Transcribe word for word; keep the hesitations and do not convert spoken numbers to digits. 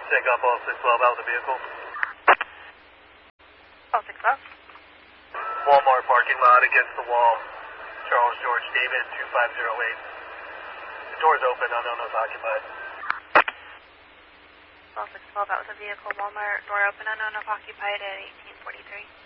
Check up all six twelve out of the vehicle. all six twelve. Walmart parking lot against the wall. Charles George David, two five zero eight. The door's open, unknown is occupied. all six twelve out of the vehicle, Walmart, door open, unknown, occupied at eighteen forty-three.